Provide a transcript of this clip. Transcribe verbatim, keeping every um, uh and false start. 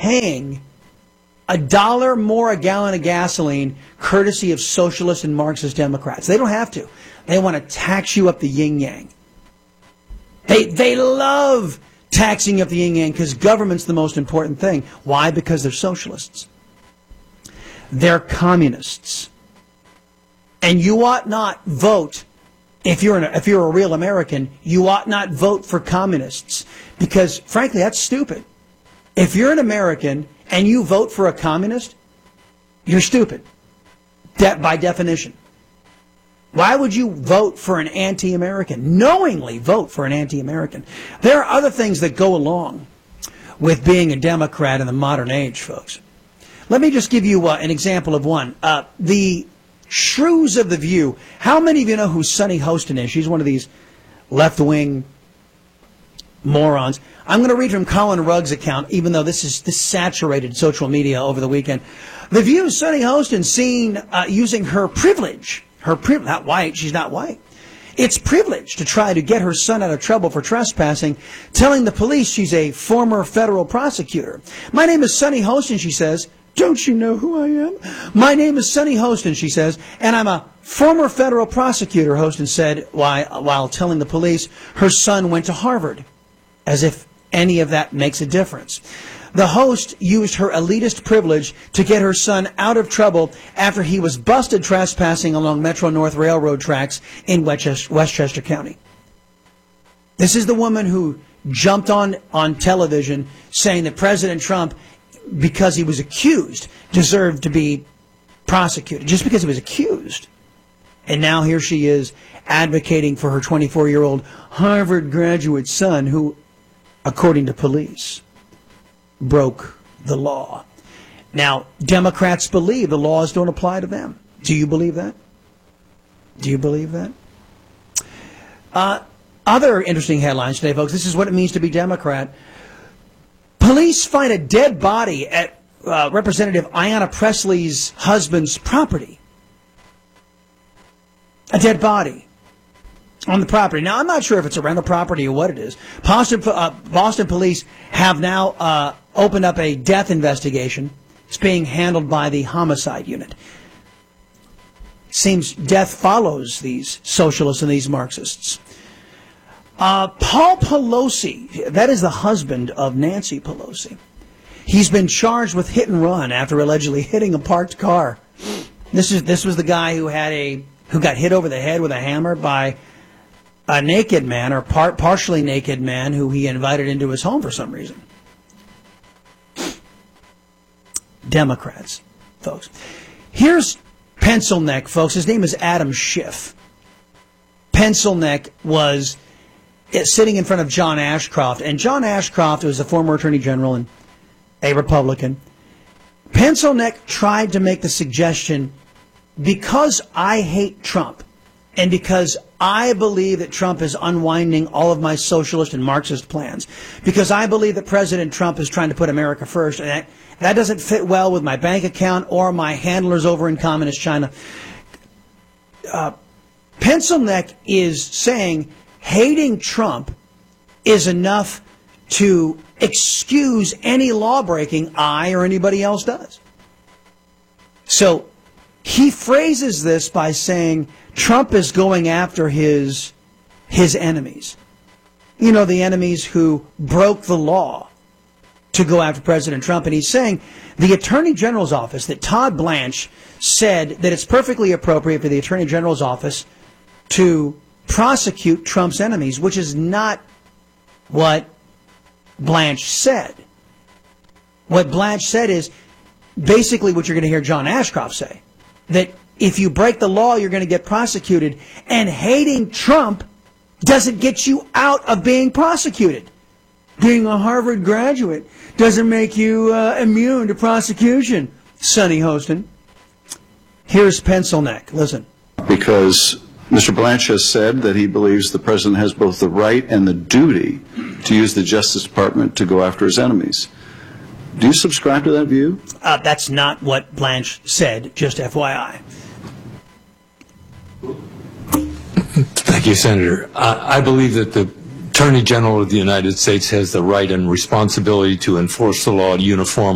paying a dollar more a gallon of gasoline courtesy of socialist and Marxist Democrats. They don't have to. They want to tax you up the yin-yang. They, they love taxing up the yin-yang because government's the most important thing. Why? Because they're socialists. They're communists. And you ought not vote, if you're, an, if you're a real American, you ought not vote for communists. Because, frankly, that's stupid. If you're an American and you vote for a communist, you're stupid. De- by definition. Why would you vote for an anti-American? Knowingly vote for an anti-American. There are other things that go along with being a Democrat in the modern age, folks. Let me just give you uh, an example of one. Uh, the Shrews of the View. How many of you know who Sunny Hostin is? She's one of these left-wing morons. I'm going to read from Colin Rugg's account, even though this is this saturated social media over the weekend. The View's Sunny Hostin seen uh, using her privilege. Her privilege, not white, she's not white. It's privilege to try to get her son out of trouble for trespassing, telling the police she's a former federal prosecutor. My name is Sunny Hostin, she says. Don't you know who I am? My name is Sunny Hostin, she says, and I'm a former federal prosecutor, Hostin said while, while telling the police her son went to Harvard, as if any of that makes a difference. The host used her elitist privilege to get her son out of trouble after he was busted trespassing along Metro-North Railroad tracks in Westchester, Westchester County. This is the woman who jumped on, on television saying that President Trump, because he was accused, deserved to be prosecuted, just because he was accused. And now here she is advocating for her twenty-four-year-old Harvard graduate son who, according to police, broke the law. Now, Democrats believe the laws don't apply to them. Do you believe that? Do you believe that? Uh, other interesting headlines today, folks. This is what it means to be Democrat. Police find a dead body at uh, Representative Ayanna Pressley's husband's property. A dead body on the property. Now, I'm not sure if it's a rental property or what it is. Boston, uh, Boston police have now uh, opened up a death investigation. It's being handled by the homicide unit. Seems death follows these socialists and these Marxists. Uh, Paul Pelosi, that is the husband of Nancy Pelosi. He's been charged with hit and run after allegedly hitting a parked car. This is this was the guy who had a who got hit over the head with a hammer by a naked man, or par- partially naked man, who he invited into his home for some reason. Democrats, folks. Here's Pencil Neck, folks. His name is Adam Schiff. Pencil Neck was sitting in front of John Ashcroft, and John Ashcroft was a former Attorney General and a Republican. Pencil Neck tried to make the suggestion, because I hate Trump, and because I believe that Trump is unwinding all of my socialist and Marxist plans, because I believe that President Trump is trying to put America first, and that, that doesn't fit well with my bank account or my handlers over in Communist China. Uh, Pencil Neck is saying hating Trump is enough to excuse any law-breaking I or anybody else does. So he phrases this by saying Trump is going after his his enemies. You know, the enemies who broke the law to go after President Trump. And he's saying the Attorney General's office, that Todd Blanche said that it's perfectly appropriate for the Attorney General's office to prosecute Trump's enemies, which is not what Blanche said. What Blanche said is basically what you're going to hear John Ashcroft say, that if you break the law, you're going to get prosecuted, and hating Trump doesn't get you out of being prosecuted. Being a Harvard graduate doesn't make you uh, immune to prosecution, Sunny Hostin. Here's Pencil Neck. Listen. Because Mister Blanche has said that he believes the president has both the right and the duty to use the Justice Department to go after his enemies. Do you subscribe to that view? Uh, that's not what Blanche said, just F Y I. Thank you, Senator. I, I believe that the Attorney General of the United States has the right and responsibility to enforce the law uniformly.